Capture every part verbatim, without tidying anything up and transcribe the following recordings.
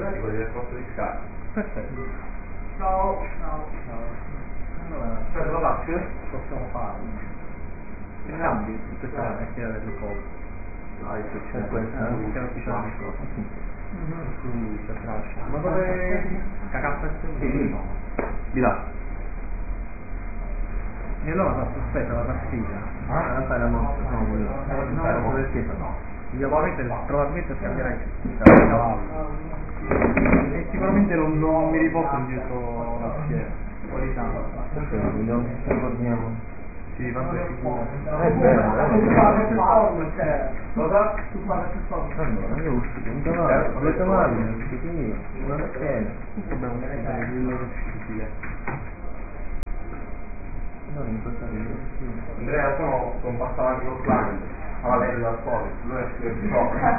dico di aver fatto di scatto. Perfetto. Ciao. Ciao. Allora, Cioè, lo faccio? possiamo farlo. I cambi, questa è chiara del cose. Dai, se c'è Comunque, questa non c'è ufficiale di cosa. Quindi ci lascia. Ma dove... Cagazzo è Sì, sì. Di là. E allora aspetta la partita. Ah, in realtà era nostra, sono quello. No, No, perché no? probabilmente, probabilmente scambierai il cavallo. E sicuramente non, non mi riporto indietro la schiena. Ogni tanto. Perché non ci ricordiamo? Sì, vabbè, sicuro. È vero, è Paolo, cioè, cosa? tu parli più forte. Allora, io uscito un cavallo, ho detto male, quindi una schiena. Dobbiamo diventare quello difficile. Non in questa video. Andrea, sono con passato avanti lo slime, alla legge dal solito, lui è scrive il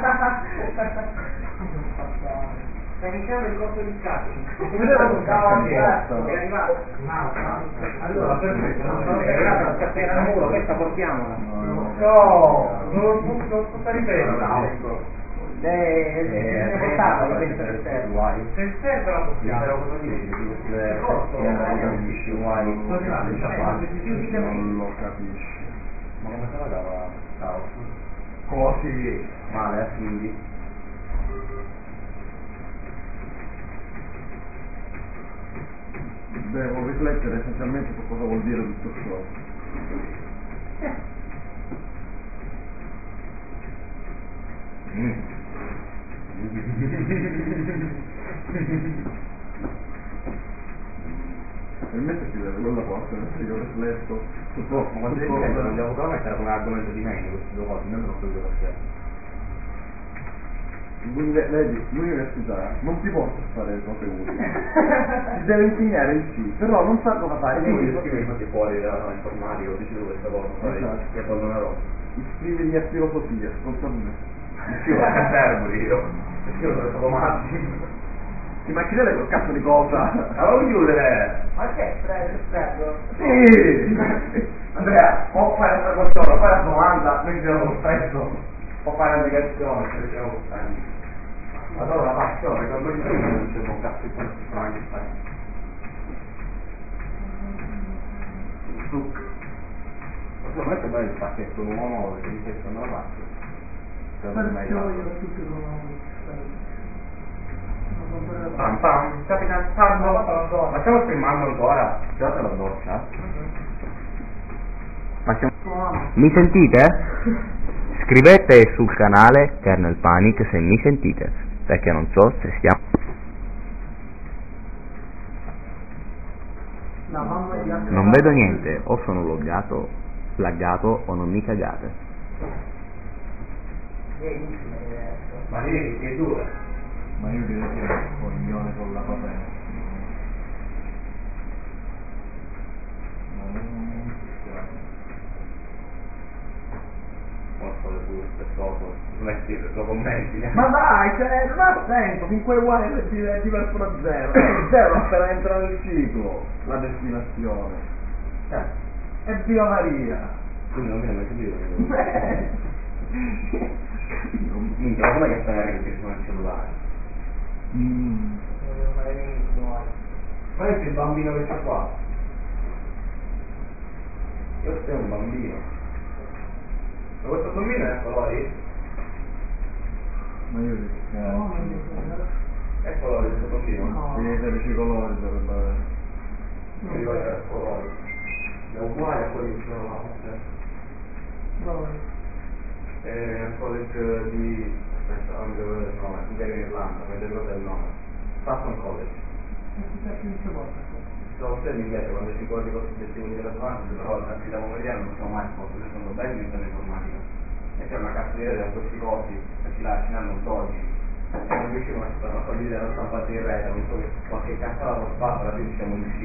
Stai iniziando il corso di scatti. Come deve un cavallo? È arrivato. Allora, perfetto, non so È arrivato la scattera al muro, questa portiamola. No, non posso stare in tempo. Eh, bisogna portarla, la pensa che serve. Se serve la possiamo. Però cosa dici? Capisci guai. Non lo capisci. Ma come se la cava caos? Così. Male, quindi. Devo riflettere essenzialmente su cosa vuol dire tutto ciò. Mm. Permette di vedere quella porta, se io ho rifletto su cosa. Ma quando non devo ancora mettere come argomento di me queste due cose, non so quello che vedi, l'università non ti porta a fare cose utili, ti deve insegnare il sì, però non sa cosa fare. Io mi infatti fuori dall'informatico, dicevo questa cosa, fare che abbandonerò. Iscriviti a filosofia, ascolta me. Io non servo io, perché io sono stato massimo. Ti macchinare quel cazzo di cosa? Allora chiudere! Ma che è freddo? Sì! Andrea, può fare questa qualcosa, fai la domanda, noi ci siamo costretto. Può fare l'indicazione, ci siamo costretti. Allora la passione, quando gli dico non c'è un cazzo di personaggi fai. Su. Ma questo è bello il pacchetto nuovo, che mi chiesto non la faccio. Pam pam, Capitan Sparrow. Ma stiamo filmando ancora? Tirate la doccia. Ma siamo... Mi sentite? Scrivete sul canale Kernel Panic se mi sentite, perché non so se stiamo... Non vedo niente, o sono loggato, laggato o non mi cagate. Ma lì è dura. Ma io direi che è un coglione con la patente. Porco le buste, sotto, metti lo commenti. Ma dai, cioè, non ha senso, fin quei uguali è diverso da zero. È zero appena entra nel ciclo, la destinazione. Eh, è Via Maria. Quindi non viene mai capito. Minchia, ma com'è che stai a che sono il cellulare? Mmm. Ma è il bambino che c'è qua? Io sei un bambino. Ma questo bambino è a colori? Ma io che cazzo? È colori questo bambino? No. Sì, tredici colori dovrebbe avere. Non mi ricordo che è colori. È uguale a quelli che sono là. Dove? È un college di... aspetta, non mi devo vedere il nome, in Irlanda, mi devo vedere il nome. Sutton College. Sono tutte mi piace quando ci ricordi i cosiddetti quelli della domanda, però la da pomeridiana non sono mai posto, sono belli in informatica. E c'è una cazzo di idea di questi cosi, e ci lasci hanno un dodici. E non riuscivo a fare una idea, non sono fatti in rete, non so che qualche cazzata l'ho fatta, alla fine siamo riusciti.